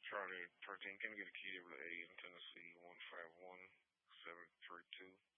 Charlie 13, can you get a key to the A in Tennessee 151732?